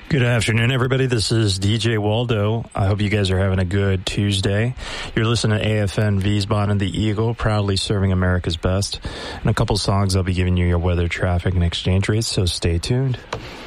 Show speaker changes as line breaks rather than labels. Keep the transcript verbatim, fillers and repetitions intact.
Good afternoon, everybody. This is D J Waldo. I hope you guys are having a good Tuesday. You're listening to A F N Wiesbaden and the Eagle, proudly serving America's best. In a couple songs, I'll be giving you your weather, traffic, and exchange rates, so stay tuned.